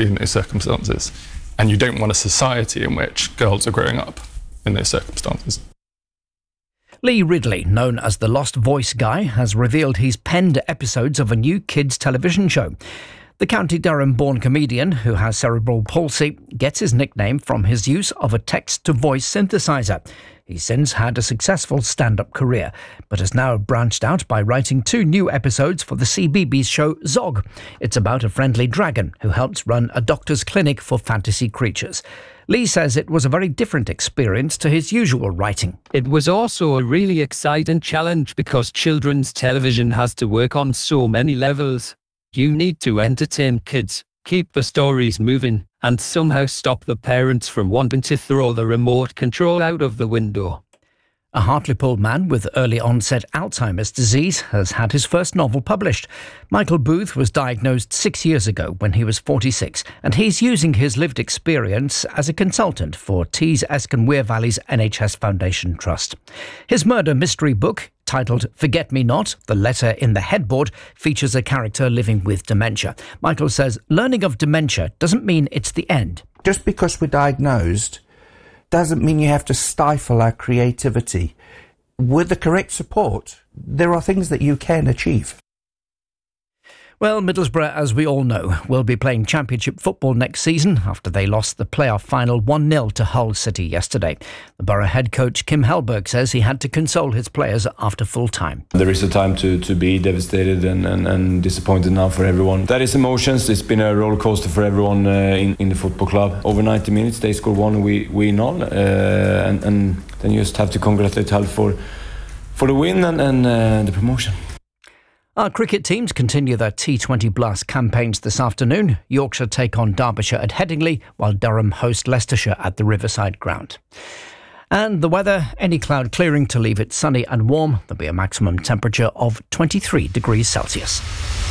be in those circumstances. And you don't want a society in which girls are growing up in those circumstances. Lee Ridley, known as the Lost Voice Guy, has revealed he's penned episodes of a new kids' television show. The County Durham-born comedian, who has cerebral palsy, gets his nickname from his use of a text-to-voice synthesizer. He's since had a successful stand-up career, but has now branched out by writing 2 new episodes for the CBeebies show Zog. It's about a friendly dragon who helps run a doctor's clinic for fantasy creatures. Lee says it was a very different experience to his usual writing. It was also a really exciting challenge because children's television has to work on so many levels. You need to entertain kids, keep the stories moving, and somehow stop the parents from wanting to throw the remote control out of the window. A Hartlepool man with early onset Alzheimer's disease has had his first novel published. Michael Booth was diagnosed 6 years ago when he was 46, and he's using his lived experience as a consultant for Tees Esken Weir Valley's NHS Foundation Trust. His murder mystery book, titled Forget Me Not, The Letter in the Headboard, features a character living with dementia. Michael says learning of dementia doesn't mean it's the end. Just because we're diagnosed doesn't mean you have to stifle our creativity. With the correct support, there are things that you can achieve. Well, Middlesbrough, as we all know, will be playing Championship football next season after they lost the playoff final 1-0 to Hull City yesterday. The Borough head coach Kim Hellberg says he had to console his players after full time. There is a time to be devastated and disappointed now for everyone. That is emotions. It's been a roller coaster for everyone in the football club. Over 90 minutes, they score 1, we none, and then you just have to congratulate Hull for the win and the promotion. Our cricket teams continue their T20 Blast campaigns this afternoon. Yorkshire take on Derbyshire at Headingley, while Durham host Leicestershire at the Riverside Ground. And the weather, any cloud clearing to leave it sunny and warm. There'll be a maximum temperature of 23 degrees Celsius.